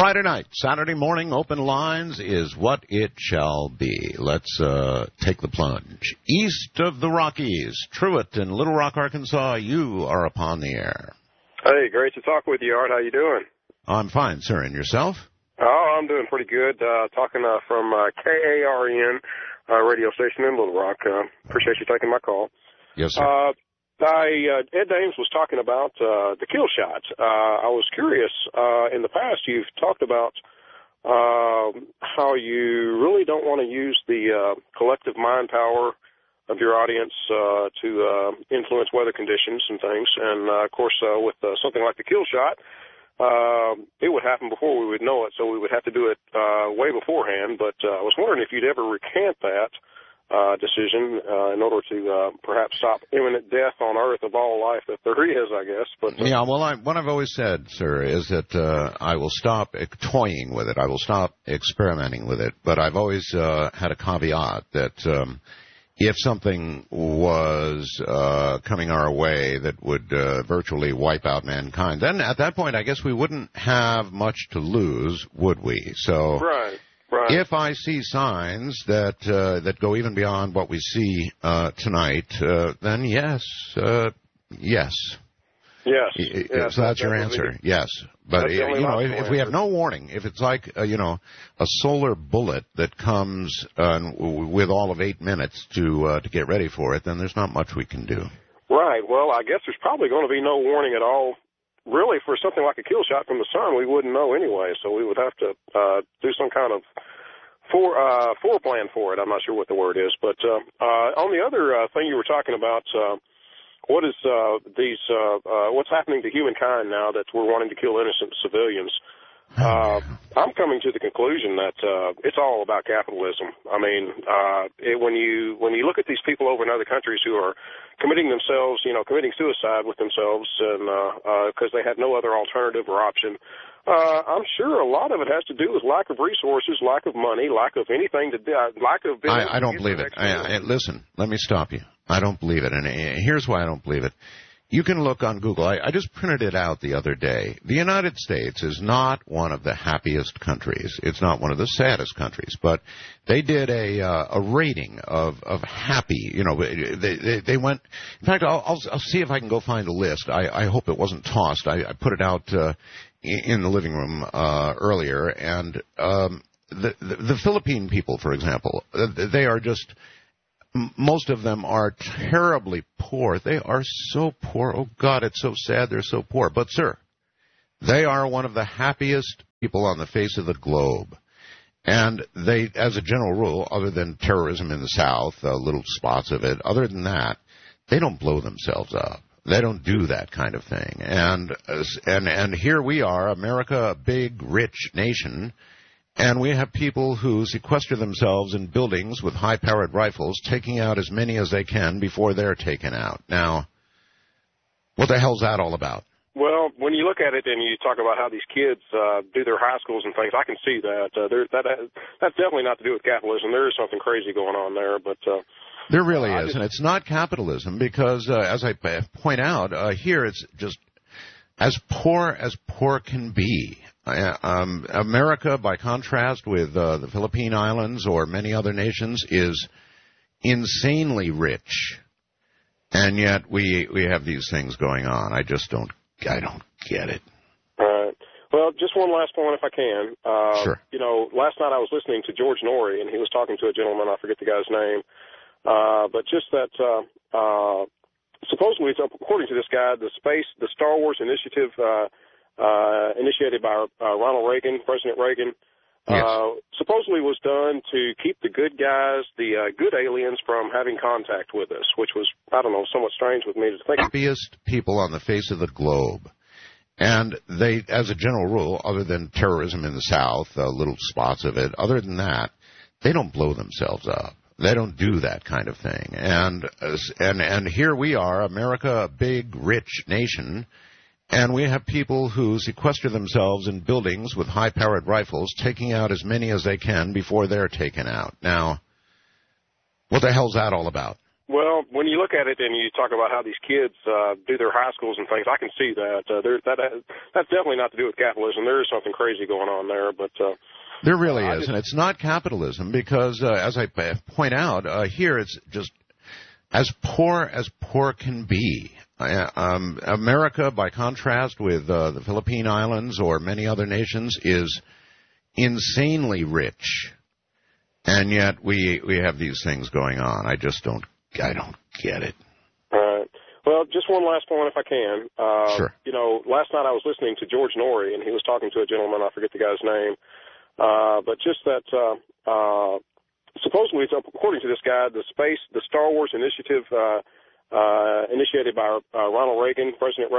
Friday night, Saturday morning, open lines is what it shall be. Let's take the plunge. East of the Rockies, Truett in Little Rock, Arkansas, you are upon the air. Hey, great to talk with you, Art. How you doing? I'm fine, sir. And yourself? Oh, I'm doing pretty good. Talking from KARN radio station in Little Rock. Appreciate you taking my call. Yes, sir. Ed Dames was talking about the kill shot. I was curious. In the past, you've talked about how you really don't want to use the collective mind power of your audience to influence weather conditions and things. And, of course, with something like the kill shot, it would happen before we would know it, so we would have to do it way beforehand. But I was wondering if you'd ever recant that decision in order to perhaps stop imminent death on Earth of all life that there is, I guess. But yeah, well, what I've always said, sir, is that I will stop toying with it. I will stop experimenting with it. But I've always had a caveat that if something was coming our way that would virtually wipe out mankind, then at that point I guess we wouldn't have much to lose, would we? So. Right. If I see signs that go even beyond what we see tonight, then yes. Yes. So that's your answer. Yes. But if we have no warning, if it's like a solar bullet that comes with all of 8 minutes to get ready for it, then there's not much we can do. Right. Well, I guess there's probably going to be no warning at all. Really, for something like a kill shot from the sun, we wouldn't know anyway, so we would have to do some kind of foreplan for it. I'm not sure what the word is. But on the other thing you were talking about, what is what's happening to humankind now that we're wanting to kill innocent civilians? I'm coming to the conclusion that it's all about capitalism. I mean, when you look at these people over in other countries who are committing suicide with themselves, and because they had no other alternative or option, I'm sure a lot of it has to do with lack of resources, lack of money, lack of anything to do, lack of. I don't believe it. Listen, let me stop you. I don't believe it, and here's why I don't believe it. You can look on Google. I just printed it out the other day. The United States is not one of the happiest countries. It's not one of the saddest countries. But they did a rating of happy. They went. In fact, I'll see if I can go find a list. I hope it wasn't tossed. I put it out in the living room earlier. And the Philippine people, for example, they are just. Most of them are terribly poor. They are so poor. Oh, God, it's so sad they're so poor. But, sir, they are one of the happiest people on the face of the globe. And they, as a general rule, other than terrorism in the South, little spots of it, other than that, they don't blow themselves up. They don't do that kind of thing. And here we are, America, a big, rich nation, and we have people who sequester themselves in buildings with high-powered rifles, taking out as many as they can before they're taken out. Now, what the hell's that all about? Well, when you look at it and you talk about how these kids do their high schools and things, I can see that. That's definitely not to do with capitalism. There is something crazy going on there. But there really is, and it's not capitalism because, as I point out, here it's just as poor can be. America, by contrast with the Philippine Islands or many other nations, is insanely rich, and yet we have these things going on. I don't get it. All right. Well, just one last point, if I can. Sure. Last night I was listening to George Norrie, and he was talking to a gentleman, I forget the guy's name, but just that supposedly, according to this guy, the Star Wars initiative. Initiated by Ronald Reagan, President Reagan, yes. Supposedly was done to keep the good guys, the good aliens, from having contact with us, which was, I don't know, somewhat strange with me to think. Happiest people on the face of the globe. And they, as a general rule, other than terrorism in the South, little spots of it, other than that, they don't blow themselves up. They don't do that kind of thing. And here we are, America, a big, rich nation, and we have people who sequester themselves in buildings with high-powered rifles, taking out as many as they can before they're taken out. Now, what the hell's that all about? Well, when you look at it and you talk about how these kids do their high schools and things, I can see that. That's definitely not to do with capitalism. There is something crazy going on there, but there really is, and it's not capitalism because, as I point out, here it's just as poor can be. America, by contrast with the Philippine Islands or many other nations, is insanely rich, and yet we have these things going on. I don't get it. All right. Well, just one last point, if I can. Sure. You know, last night I was listening to George Norrie, and he was talking to a gentleman, I forget the guy's name, but just that supposedly, according to this guy, the Star Wars initiative initiated by Ronald Reagan, President